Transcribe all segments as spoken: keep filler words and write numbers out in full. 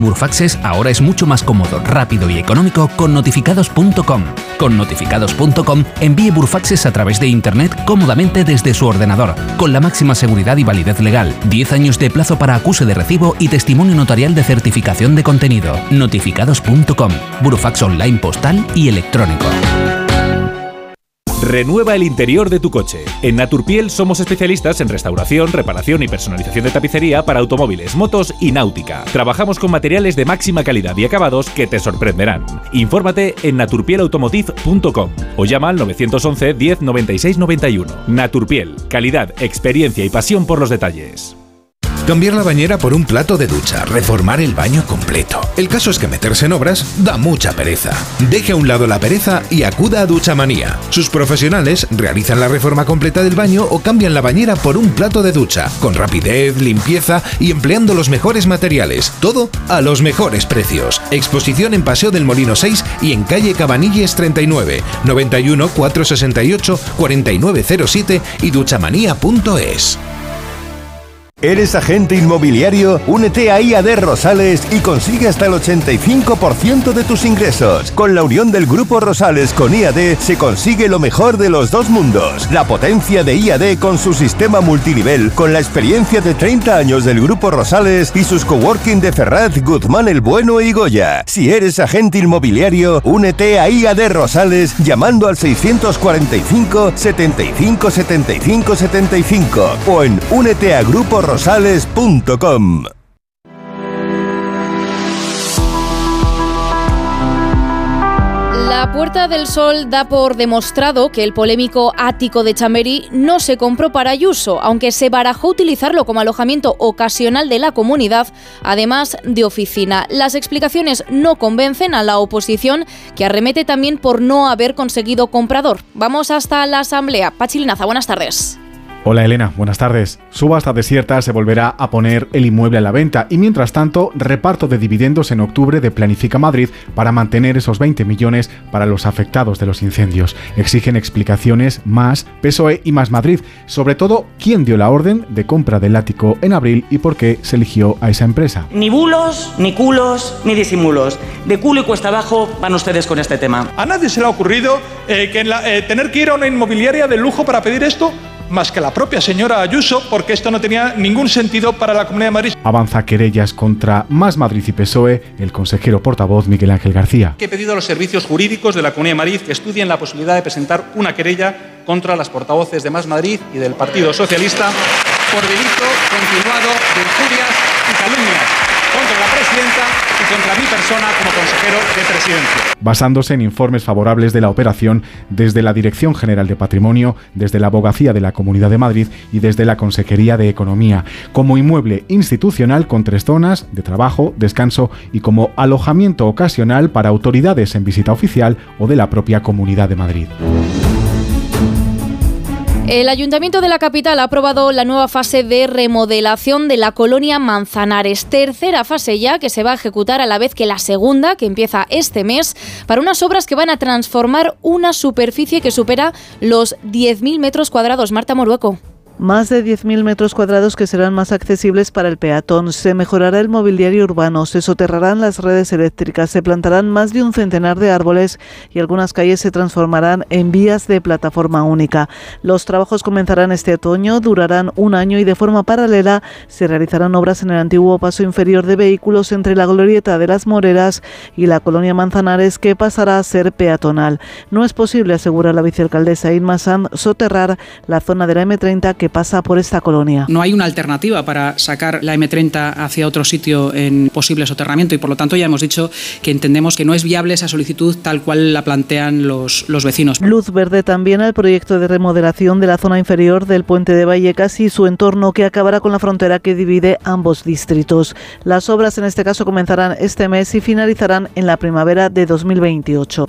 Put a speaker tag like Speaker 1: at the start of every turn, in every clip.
Speaker 1: Burofaxes ahora es mucho más cómodo, rápido y económico con notificados punto com. Con notificados punto com envíe burofaxes a través de internet cómodamente desde su ordenador, con la máxima seguridad y validez legal, diez años de plazo para acuse de recibo y testimonio notarial de certificación de contenido. notificados punto com, burofax online postal y electrónico.
Speaker 2: Renueva el interior de tu coche. En Naturpiel somos especialistas en restauración, reparación y personalización de tapicería para automóviles, motos y náutica. Trabajamos con materiales de máxima calidad y acabados que te sorprenderán. Infórmate en naturpiel automotive punto com o llama al nueve once diez noventa y seis noventa y uno. Naturpiel, calidad, experiencia y pasión por los detalles.
Speaker 3: Cambiar la bañera por un plato de ducha, reformar el baño completo. El caso es que meterse en obras da mucha pereza. Deje a un lado la pereza y acuda a Duchamanía. Sus profesionales realizan la reforma completa del baño o cambian la bañera por un plato de ducha, con rapidez, limpieza y empleando los mejores materiales. Todo a los mejores precios. Exposición en Paseo del Molino seis y en calle Cabanilles treinta y nueve, noventa y uno, cuatrocientos sesenta y ocho, cuarenta y nueve cero siete y duchamanía punto es.
Speaker 4: ¿Eres agente inmobiliario? Únete a I A D Rosales y consigue hasta el ochenta y cinco por ciento de tus ingresos. Con la unión del Grupo Rosales con I A D se consigue lo mejor de los dos mundos. La potencia de I A D con su sistema multinivel, con la experiencia de treinta años del Grupo Rosales y sus coworking de Ferraz, Guzmán el Bueno y Goya. Si eres agente inmobiliario, únete a I A D Rosales llamando al seiscientos cuarenta y cinco, setenta y cinco, setenta y cinco, setenta y cinco o en únete a Grupo Rosales. rosales punto com.
Speaker 5: La Puerta del Sol da por demostrado que el polémico ático de Chamberí no se compró para Ayuso, aunque se barajó utilizarlo como alojamiento ocasional de la comunidad, además de oficina. Las explicaciones no convencen a la oposición, que arremete también por no haber conseguido comprador. Vamos hasta la Asamblea. Pachi Linaza, buenas tardes.
Speaker 6: Hola Elena, buenas tardes. Subasta desierta se volverá a poner el inmueble a la venta y mientras tanto reparto de dividendos en octubre de Planifica Madrid para mantener esos veinte millones para los afectados de los incendios. Exigen explicaciones más P S O E y más Madrid, sobre todo quién dio la orden de compra del ático en abril y por qué se eligió a esa empresa.
Speaker 7: Ni bulos, ni culos, ni disimulos. De culo y cuesta abajo van ustedes con este tema.
Speaker 8: A nadie se le ha ocurrido eh, que en la, eh, tener que ir a una inmobiliaria de lujo para pedir esto, más que la propia señora Ayuso, porque esto no tenía ningún sentido para la Comunidad de Madrid.
Speaker 6: Avanza querellas contra Más Madrid y P S O E el consejero portavoz Miguel Ángel García.
Speaker 8: He pedido a los servicios jurídicos de la Comunidad de Madrid que estudien la posibilidad de presentar una querella contra las portavoces de Más Madrid y del Partido Socialista por delito continuado de injurias y calumnias contra la presidenta y contra mi persona como consejero de presidencia.
Speaker 6: Basándose en informes favorables de la operación desde la Dirección General de Patrimonio, desde la Abogacía de la Comunidad de Madrid y desde la Consejería de Economía, como inmueble institucional con tres zonas de trabajo, descanso y como alojamiento ocasional para autoridades en visita oficial o de la propia Comunidad de Madrid.
Speaker 5: El Ayuntamiento de la capital ha aprobado la nueva fase de remodelación de la colonia Manzanares. Tercera fase ya, que se va a ejecutar a la vez que la segunda, que empieza este mes, para unas obras que van a transformar una superficie que supera los diez mil metros cuadrados. Marta Morueco.
Speaker 9: Más de diez mil metros cuadrados que serán más accesibles para el peatón. Se mejorará el mobiliario urbano, se soterrarán las redes eléctricas, se plantarán más de un centenar de árboles y algunas calles se transformarán en vías de plataforma única. Los trabajos comenzarán este otoño, durarán un año y de forma paralela se realizarán obras en el antiguo paso inferior de vehículos entre la glorieta de las Moreras y la colonia Manzanares, que pasará a ser peatonal. No es posible, asegura la vicealcaldesa Inma Sanz, soterrar la zona de la eme treinta que pasa por esta colonia.
Speaker 10: No hay una alternativa para sacar la eme treinta hacia otro sitio en posible soterramiento y por lo tanto ya hemos dicho que entendemos que no es viable esa solicitud tal cual la plantean los, los vecinos.
Speaker 9: Luz verde también al proyecto de remodelación de la zona inferior del puente de Vallecas y su entorno, que acabará con la frontera que divide ambos distritos. Las obras en este caso comenzarán este mes y finalizarán en la primavera de dos mil veintiocho.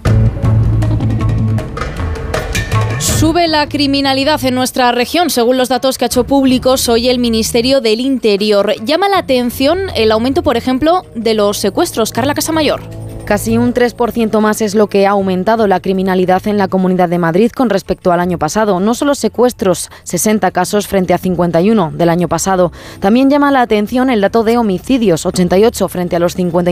Speaker 5: Sube la criminalidad en nuestra región, según los datos que ha hecho públicos hoy el Ministerio del Interior. Llama la atención el aumento, por ejemplo, de los secuestros. Carla Casamayor.
Speaker 11: Casi un tres por ciento más es lo que ha aumentado la criminalidad en la Comunidad de Madrid con respecto al año pasado. No solo secuestros, sesenta casos frente a cincuenta y uno del año pasado. También llama la atención el dato de homicidios, ochenta y ocho frente a los cincuenta y